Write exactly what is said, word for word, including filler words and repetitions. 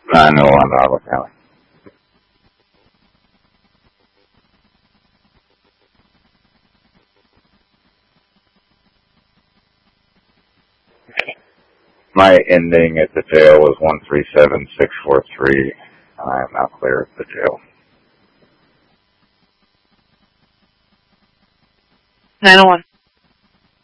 nine oh one Nottable County. My ending at the jail was one three seven six four three. I am now clear of the jail. nine oh one.